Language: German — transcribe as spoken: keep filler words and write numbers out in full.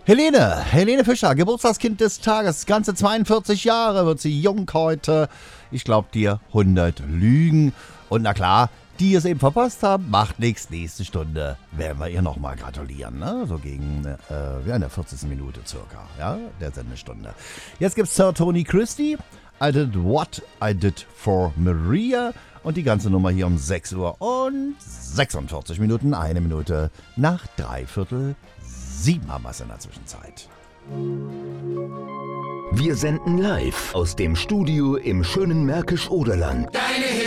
Helene, Helene Fischer, Geburtstagskind des Tages, ganze zweiundvierzig Jahre wird sie jung heute. Ich glaub dir hundert Lügen. Und na klar, die es eben verpasst haben, macht nichts. Nächste Stunde werden wir ihr nochmal gratulieren. Ne? So gegen äh, ja, in der vierzigsten Minute circa, ja, der Sendestunde. Jetzt gibt's Sir Tony Christie. I did what I did for Maria. Und die ganze Nummer hier um sechs Uhr und sechsundvierzig Minuten, eine Minute nach dreiviertel sieben haben wir es in der Zwischenzeit. Wir senden live aus dem Studio im schönen Märkisch-Oderland. Deine